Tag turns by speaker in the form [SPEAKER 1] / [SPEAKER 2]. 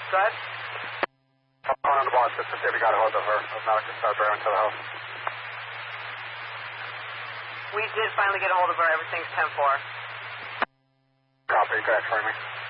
[SPEAKER 1] Go ahead.
[SPEAKER 2] On the boss just to see if we got a hold of her. Medical start bearing to the house.
[SPEAKER 1] We did finally get a hold of her. Everything's 10-4.
[SPEAKER 2] Copy. Go ahead for me.